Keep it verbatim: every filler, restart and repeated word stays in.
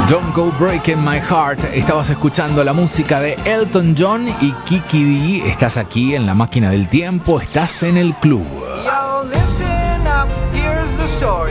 Don't Go Breaking My Heart. Estabas escuchando la música de Elton John y Kiki D. Estás aquí en la máquina del tiempo, estás en el club. Yo, listen up, here's the story.